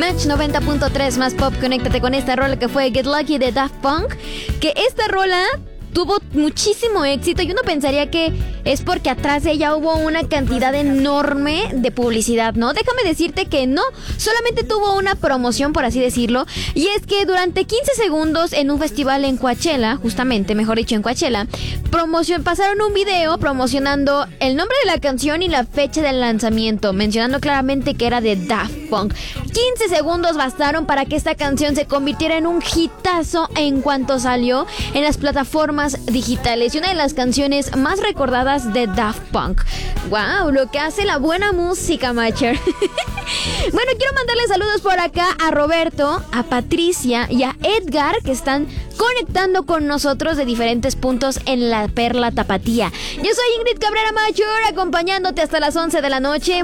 Match 90.3 más pop, conéctate con esta rola que fue Get Lucky de Daft Punk. Que esta rola tuvo muchísimo éxito y uno pensaría que es porque atrás de ella hubo una cantidad enorme de publicidad, ¿no? Déjame decirte que no, solamente tuvo una promoción, por así decirlo, y es que durante 15 segundos en un festival en Coachella, justamente, mejor dicho, en Coachella, pasaron un video promocionando el nombre de la canción y la fecha del lanzamiento, mencionando claramente que era de Daft Punk. 15 segundos bastaron para que esta canción se convirtiera en un hitazo en cuanto salió en las plataformas digitales y una de las canciones más recordadas de Daft Punk. Wow, lo que hace la buena música, Matcher. Bueno, quiero mandarle saludos por acá a Roberto, a Patricia y a Edgar, que están conectando con nosotros de diferentes puntos en la Perla Tapatía. Yo soy Ingrid Cabrera Matcher, acompañándote hasta las 11 de la noche.